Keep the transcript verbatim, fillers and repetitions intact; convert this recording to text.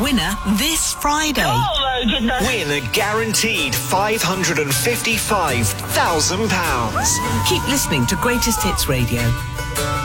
winner this Friday. Oh my goodness. Win a guaranteed five hundred fifty-five thousand pounds. Keep listening to Greatest Hits Radio.